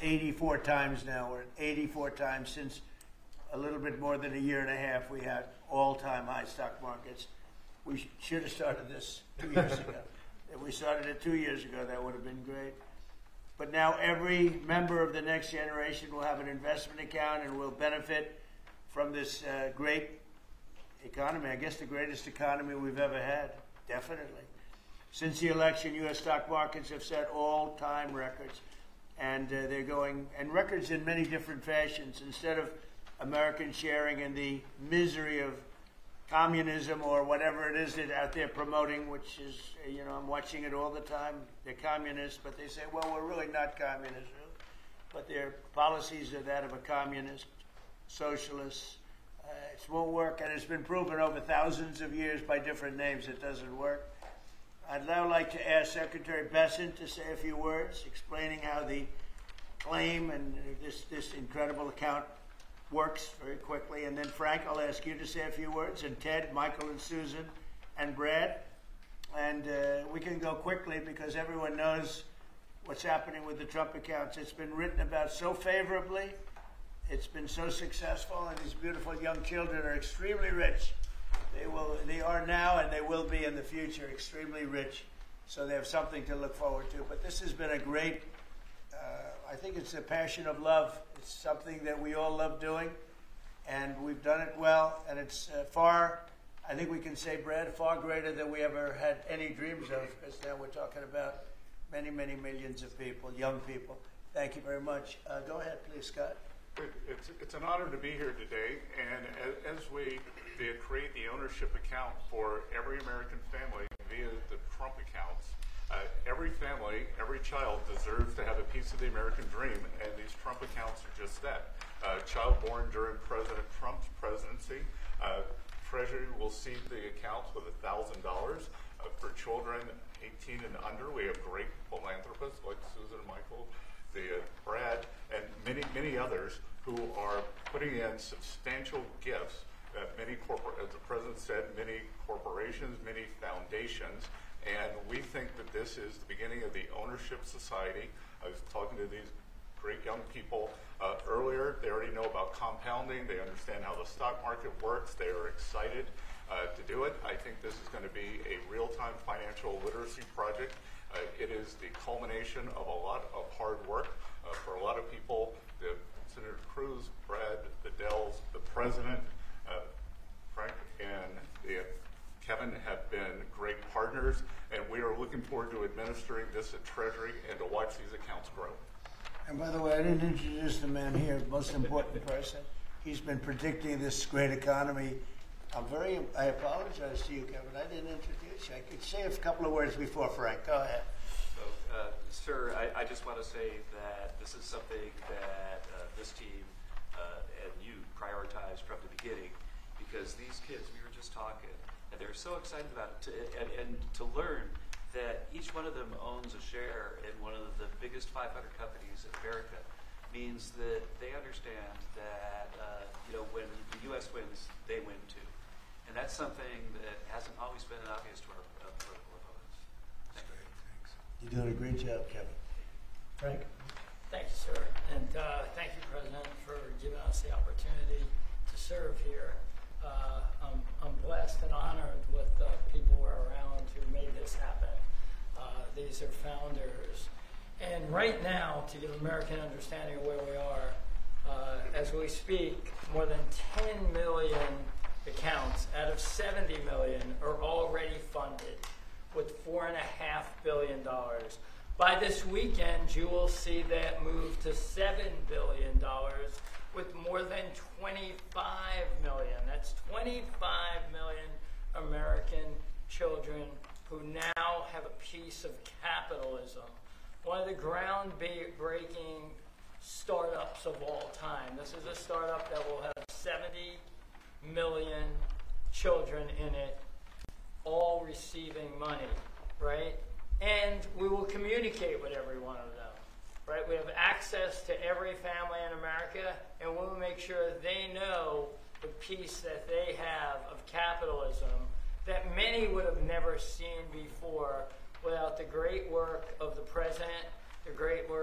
84 times now. We're at 84 times since a little bit more than a year and a half. We had all-time high stock markets. We should have started this 2 years ago. If we started it 2 years ago, that would have been great. But now every member of the next generation will have an investment account and will benefit from this great economy. I guess the greatest economy we've ever had, definitely. Since the election, U.S. stock markets have set all-time records. And they're going, and records in many different fashions. Instead of Americans sharing in the misery of communism or whatever it is that out there promoting, which is, you know, I'm watching it all the time. They're communists, but they say, well, we're really not communists, really. But their policies are that of a communist, socialist. It won't work, and it's been proven over thousands of years by different names it doesn't work. I'd now like to ask Secretary Bessent to say a few words, explaining how the claim and this incredible account works very quickly. And then, Frank, I'll ask you to say a few words, and Ted, Michael, and Susan, and Brad. And we can go quickly because everyone knows what's happening with the Trump accounts. It's been written about so favorably. It's been so successful, and these beautiful young children are extremely rich. They are now, and they will be in the future, extremely rich. So they have something to look forward to. But this has been a great, I think it's a passion of love. It's something that we all love doing, and we've done it well. And it's far, I think we can say, Brad, far greater than we ever had any dreams of, because now we're talking about many, many millions of people, young people. Thank you very much. Go ahead, please, Scott. It's an honor to be here today, and as we create the ownership account for every American family via the Trump accounts, every family, every child deserves to have a piece of the American dream, and these Trump accounts are just that. Child born during President Trump's presidency, Treasury will seed the accounts with $1,000. For children 18 and under, we have great philanthropists like Susan and Michael, Brad, and many, many others who are putting in substantial gifts that many corporate, as the president said, many corporations, many foundations, and we think that this is the beginning of the ownership society. I was talking to these great young people earlier. They already know about compounding. They understand how the stock market works. They are excited to do it. I think this is going to be a real-time financial literacy project. It is the culmination of a lot of hard work for a lot of people. Senator Cruz, Brad, the Dells, the President, Frank, and Kevin have been great partners, and we are looking forward to administering this at Treasury and to watch these accounts grow. And by the way, I didn't introduce the man here, the most important person. He's been predicting this great economy. I apologize to you, Kevin. I didn't introduce you. I could say a couple of words before Frank. Go ahead. So, sir, I just want to say that this is something that this team and you prioritized from the beginning, because these kids, we were just talking, and they're so excited about it, and to learn that each one of them owns a share in one of the biggest 500 companies in America means that they understand that when the U.S. wins, they win too. And that's something that hasn't always been obvious to our political opponents. Thanks. You're doing a great job, Kevin. Frank? Thank you, sir. And thank you, President, for giving us the opportunity to serve here. I'm blessed and honored with the people who are around who made this happen. These are founders. And right now, to give American understanding of where we are, as we speak, more than 10 million accounts out of 70 million are already funded with $4.5 billion. By this weekend, you will see that move to $7 billion with more than 25 million. That's 25 million American children who now have a piece of capitalism. One of the ground-breaking startups of all time. This is a startup that will have 70 million children in it, all receiving money, right? And we will communicate with every one of them, right? We have access to every family in America, and we will make sure they know the piece that they have of capitalism that many would have never seen before without the great work of the President, the great work